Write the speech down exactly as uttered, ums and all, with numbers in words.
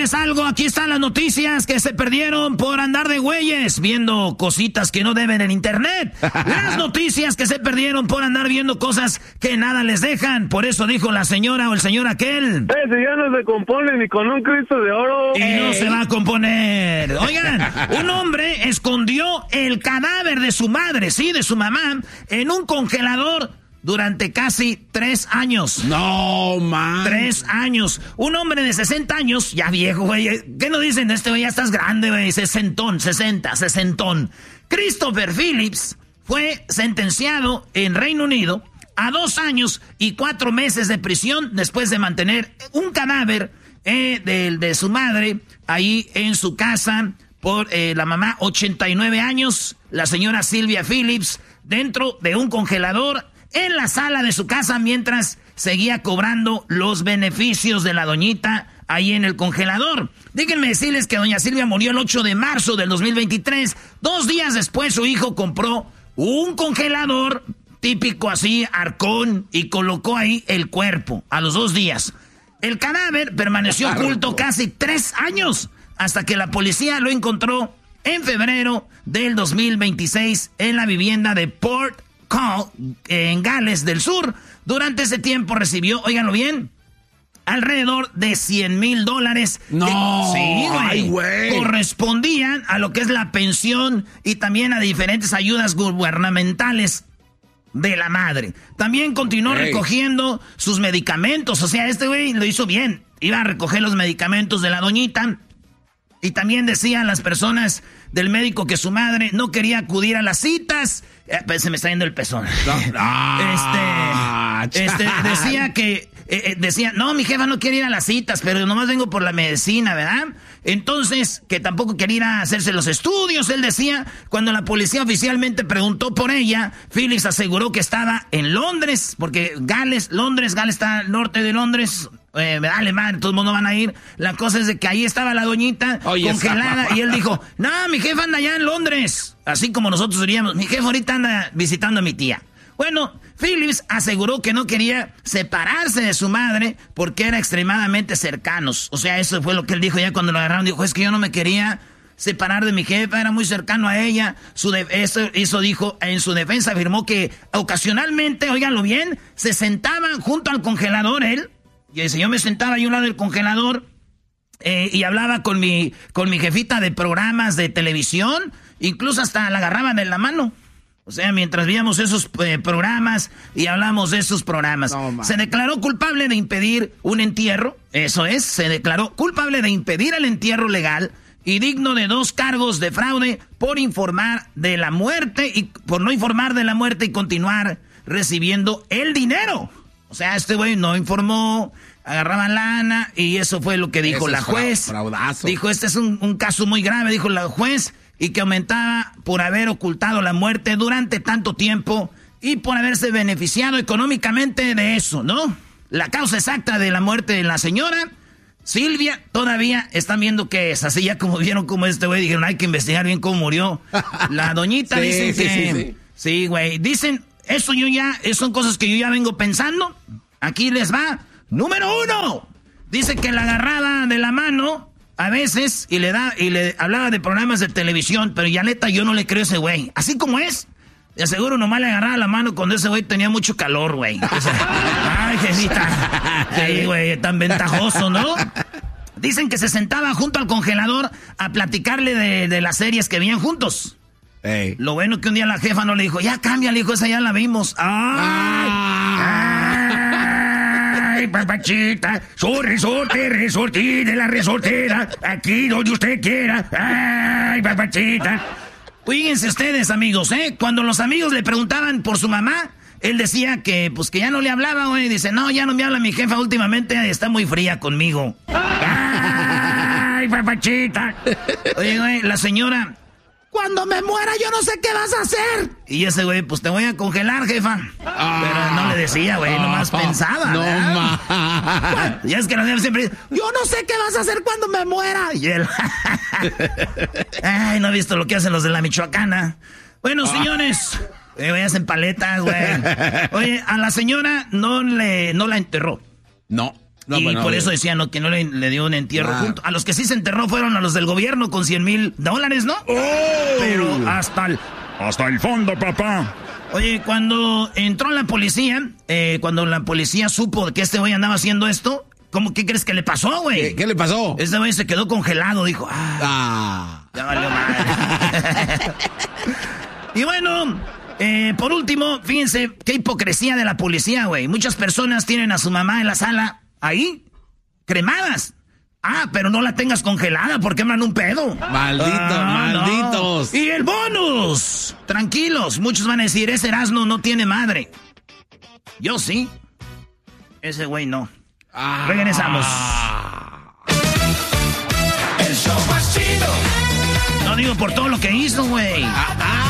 ¿Quieres algo? Aquí están las noticias que se perdieron por andar de güeyes viendo cositas que no deben en internet. Las noticias que se perdieron por andar viendo cosas que nada les dejan. Por eso dijo la señora o el señor aquel. Ese ya no se compone ni con un Cristo de oro. Y no se va a componer. Oigan, un hombre escondió el cadáver de su madre, sí, de su mamá, en un congelador durante casi tres años. No, man. Tres años. Un hombre de sesenta años, ya viejo, güey. ¿Qué nos dicen? Este güey ya estás grande, güey. Sesentón, sesenta, sesentón. Christopher Phillips fue sentenciado en Reino Unido a dos años y cuatro meses de prisión después de mantener un cadáver eh, de, de su madre ahí en su casa por eh, la mamá, ochenta y nueve años, la señora Sylvia Phillips, dentro de un congelador en la sala de su casa mientras seguía cobrando los beneficios de la doñita ahí en el congelador. Déjenme decirles que doña Silvia murió el ocho de marzo del dos mil veintitrés. Dos días después su hijo compró un congelador típico así, arcón, y colocó ahí el cuerpo a los dos días. El cadáver permaneció oculto casi tres años hasta que la policía lo encontró en febrero del dos mil veintiséis en la vivienda de Port Call, en Gales del Sur. Durante ese tiempo recibió, óiganlo bien, alrededor de cien mil dólares. No, que, sí, ay, güey, correspondían a lo que es la pensión y también a diferentes ayudas gubernamentales de la madre. También continuó hey. recogiendo sus medicamentos. O sea, este güey lo hizo bien. Iba a recoger los medicamentos de la doñita. Y también decían las personas del médico que su madre no quería acudir a las citas. Eh, pues se me está yendo el pezón. No. este, este decía que eh, eh, decía, no, mi jefa no quiere ir a las citas, pero nomás vengo por la medicina, ¿verdad? Entonces, que tampoco quería ir a hacerse los estudios, él decía. Cuando la policía oficialmente preguntó por ella, Phillips aseguró que estaba en Londres, porque Gales, Londres, Gales está al norte de Londres. Eh, dale, man, todo el mundo van a ir. La cosa es de que ahí estaba la doñita Oye, congelada esa, y él dijo, no, mi jefa anda allá en Londres. Así como nosotros diríamos, mi jefa ahorita anda visitando a mi tía. Bueno, Phillips aseguró que no quería separarse de su madre porque eran extremadamente cercanos. O sea, eso fue lo que él dijo ya cuando lo agarraron. Dijo, es que yo no me quería separar de mi jefa, era muy cercano a ella. Su de- eso, eso dijo, en su defensa afirmó que ocasionalmente, óiganlo bien, se sentaban junto al congelador él. Y dice, yo me sentaba ahí a un lado del congelador eh, y hablaba con mi, con mi jefita de programas de televisión. Incluso hasta la agarraban de la mano. O sea, mientras veíamos esos eh, programas y hablamos de esos programas. No, se declaró culpable de impedir un entierro. Eso es, se declaró culpable de impedir el entierro legal y digno de dos cargos de fraude por informar de la muerte y por no informar de la muerte y continuar recibiendo el dinero. O sea, este güey no informó, agarraba lana y eso fue lo que dijo eso la juez. Fraudazo. Dijo, este es un, un caso muy grave, dijo la juez, y que aumentaba por haber ocultado la muerte durante tanto tiempo y por haberse beneficiado económicamente de eso, ¿no? La causa exacta de la muerte de la señora Silvia todavía están viendo qué es. Así ya como vieron como este güey, dijeron, hay que investigar bien cómo murió. La doñita sí, dicen sí, que... Sí, sí. sí, güey, dicen... Eso yo ya, son cosas que yo ya vengo pensando. Aquí les va. Número uno. Dice que la agarraba de la mano a veces y le da y le hablaba de programas de televisión, pero ya neta yo no le creo a ese güey. Así como es. De seguro nomás le agarraba la mano cuando ese güey tenía mucho calor, güey. O sea, ay, jefita. Sí, güey, tan ventajoso, ¿no? Dicen que se sentaba junto al congelador a platicarle de, de las series que veían juntos. Hey. Lo bueno que un día la jefa no le dijo, ya cambia, le dijo, esa ya la vimos. ¡Ay! Ah. ¡Ay, papachita! Soy resorte, resortí de la resortera, aquí donde usted quiera. ¡Ay, papachita! Fíjense ustedes, amigos, ¿eh? Cuando los amigos le preguntaban por su mamá, él decía que, pues, que ya no le hablaba, güey. Dice, no, ya no me habla mi jefa últimamente, está muy fría conmigo. ¡Ay, papachita! Oye, güey, la señora... Cuando me muera yo no sé qué vas a hacer. Y ese güey, pues te voy a congelar, jefa. Ah, pero no le decía, güey, nomás ah, pensaba. No, ma. Y es que la jefa siempre dice, yo no sé qué vas a hacer cuando me muera. Y él, ay, no he visto lo que hacen los de la Michoacana. Bueno, ah. señores, eh, hacen paletas, güey. Oye, a la señora no le, no la enterró. No. No, y bueno, por eso decían no, que no le, le dio un entierro ah. junto. A los que sí se enterró fueron a los del gobierno con cien mil dólares, ¿no? Oh. Pero hasta el... Hasta el fondo, papá. Oye, cuando entró la policía, eh, cuando la policía supo que este güey andaba haciendo esto, ¿cómo qué crees que le pasó, güey? ¿Qué, ¿Qué le pasó? Este güey se quedó congelado, dijo, ah, ah. ya valió madre. Y bueno, eh, por último, fíjense qué hipocresía de la policía, güey. Muchas personas tienen a su mamá en la sala, ahí, cremadas. Ah, pero no la tengas congelada porque queman un pedo. Malditos, ah, malditos. No. Y el bonus. Tranquilos, muchos van a decir, ese Erasmo no tiene madre. Yo sí. Ese güey no. Ah. Regresamos. El show más chido. No digo por todo lo que hizo, güey. Ah, ah.